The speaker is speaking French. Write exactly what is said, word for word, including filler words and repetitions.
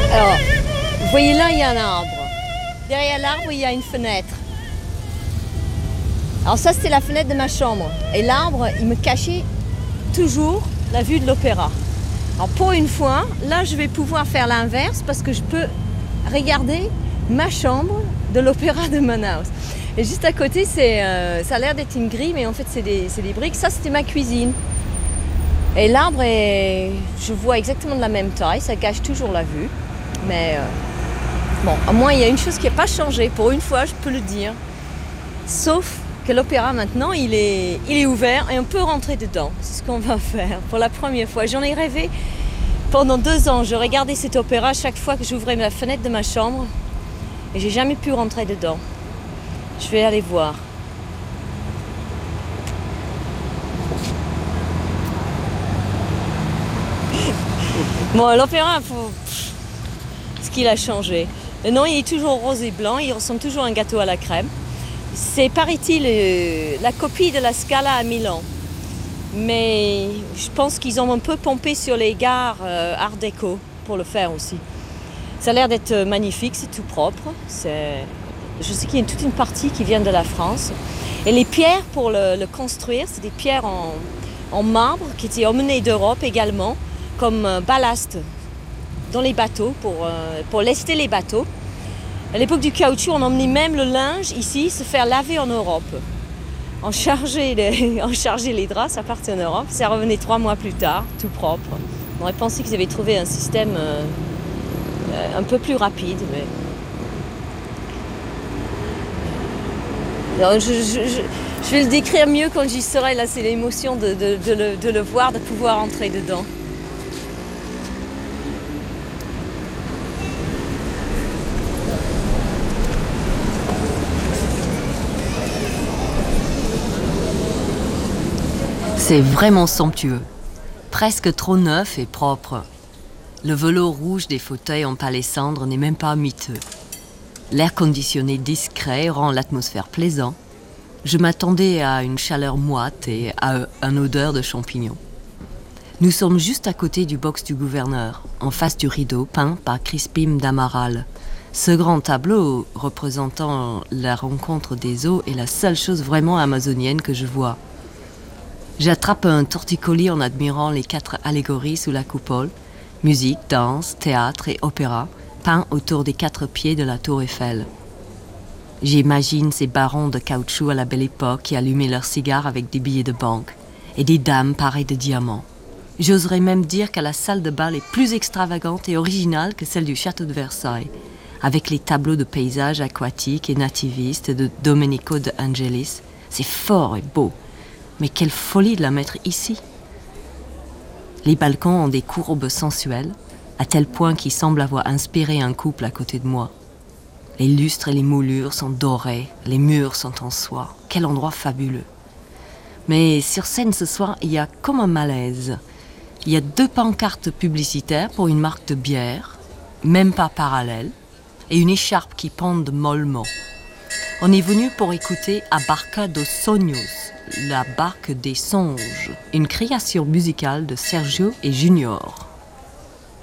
Alors, vous voyez là, il y a un arbre. Derrière l'arbre, il y a une fenêtre. Alors ça, c'était la fenêtre de ma chambre. Et l'arbre, il me cachait toujours la vue de l'opéra. Alors pour une fois, là, je vais pouvoir faire l'inverse parce que je peux regarder ma chambre de l'opéra de Manaus. Et juste à côté, c'est, euh, ça a l'air d'être une grille, mais en fait, c'est des, c'est des briques. Ça, c'était ma cuisine. Et l'arbre, est, je vois exactement de la même taille. Ça cache toujours la vue. Mais euh, bon, au moins, il y a une chose qui n'a pas changé. Pour une fois, je peux le dire. Sauf que l'opéra, maintenant, il est, il est ouvert et on peut rentrer dedans. C'est ce qu'on va faire pour la première fois. J'en ai rêvé pendant deux ans. Je regardais cet opéra chaque fois que j'ouvrais la fenêtre de ma chambre. Et j'ai jamais pu rentrer dedans. Je vais aller voir. Bon, l'opéra, faut... ce qu'il a changé. Non, il est toujours rose et blanc, il ressemble toujours à un gâteau à la crème. C'est, paraît-il, la copie de la Scala à Milan. Mais je pense qu'ils ont un peu pompé sur les gares euh, art déco pour le faire aussi. Ça a l'air d'être magnifique, c'est tout propre. C'est... Je sais qu'il y a toute une partie qui vient de la France. Et les pierres pour le, le construire, c'est des pierres en, en marbre qui étaient emmenées d'Europe également, comme euh, ballast dans les bateaux, pour, euh, pour lester les bateaux. À l'époque du caoutchouc, on emmenait même le linge ici se faire laver en Europe. On chargeait les, on chargeait les draps, ça partait en Europe. Ça revenait trois mois plus tard, tout propre. On aurait pensé qu'ils avaient trouvé un système euh, un peu plus rapide. Mais... Alors, je, je, je, je vais le décrire mieux quand j'y serai. Là, c'est l'émotion de, de, de, le, de le voir, de pouvoir entrer dedans. C'est vraiment somptueux, presque trop neuf et propre. Le velours rouge des fauteuils en palissandre n'est même pas miteux. L'air conditionné discret rend l'atmosphère plaisante. Je m'attendais à une chaleur moite et à une odeur de champignons. Nous sommes juste à côté du box du gouverneur, en face du rideau peint par Crispim d'Amaral. Ce grand tableau représentant la rencontre des eaux est la seule chose vraiment amazonienne que je vois. J'attrape un torticolis en admirant les quatre allégories sous la coupole, musique, danse, théâtre et opéra, peints autour des quatre pieds de la tour Eiffel. J'imagine ces barons de caoutchouc à la belle époque qui allumaient leurs cigares avec des billets de banque, et des dames parées de diamants. J'oserais même dire que la salle de bal est plus extravagante et originale que celle du château de Versailles, avec les tableaux de paysages aquatiques et nativistes de Domenico de Angelis. C'est fort et beau. Mais quelle folie de la mettre ici! Les balcons ont des courbes sensuelles, à tel point qu'ils semblent avoir inspiré un couple à côté de moi. Les lustres et les moulures sont dorés, les murs sont en soie. Quel endroit fabuleux! Mais sur scène ce soir, il y a comme un malaise. Il y a deux pancartes publicitaires pour une marque de bière, même pas parallèle, et une écharpe qui pend mollement. On est venu pour écouter A Barca dos Sonhos, la barque des songes, une création musicale de Sergio et Junior.